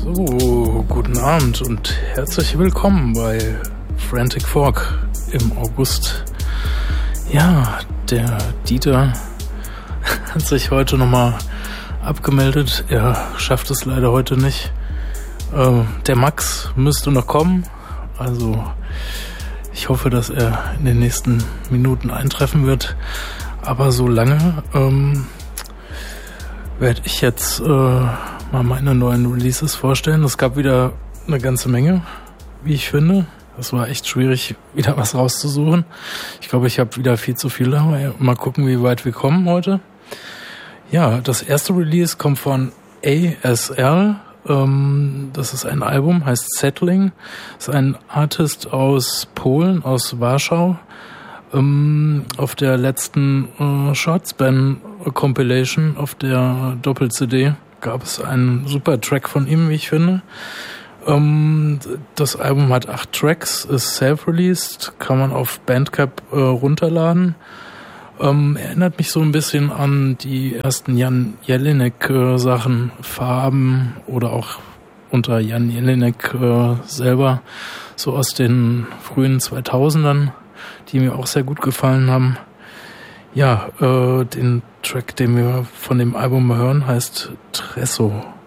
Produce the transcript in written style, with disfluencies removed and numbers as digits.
So, guten Abend und herzlich willkommen bei Frantic Fork im August. Ja, der Dieter hat sich heute nochmal abgemeldet. Er schafft es leider heute nicht. Der Max müsste noch kommen. Also ich hoffe, dass er in den nächsten Minuten eintreffen wird. Aber so lange werde ich jetzt mal meine neuen Releases vorstellen. Es gab wieder eine ganze Menge, wie ich finde. Es war echt schwierig, wieder was rauszusuchen. Ich glaube, ich habe wieder viel zu viele. Mal gucken, wie weit wir kommen heute. Ja, das erste Release kommt von ASL. Das ist ein Album, heißt Settling. Das ist ein Artist aus Polen, aus Warschau. Auf der letzten Shortspan Compilation auf der Doppel-CD gab es einen super Track von ihm, wie ich finde. Das Album hat 8 Tracks, ist self-released, kann man auf Bandcamp runterladen. Erinnert mich so ein bisschen an die ersten Jan Jelinek Sachen, Farben oder auch unter Jan Jelinek selber, so aus den frühen 2000ern, die mir auch sehr gut gefallen haben. Ja, den Track, den wir von dem Album hören, heißt Tresso.